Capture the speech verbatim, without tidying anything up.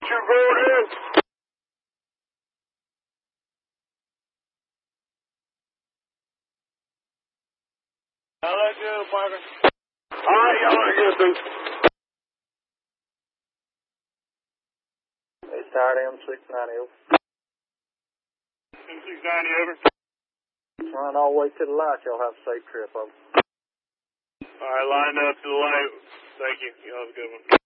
You going in? How that go, Parker? All right, y'all are good, too. It's tired M six ninety over. M six ninety over. Run all the way to the light. Y'all have a safe trip over. All right, line up to the light. Thank you. You have a good one.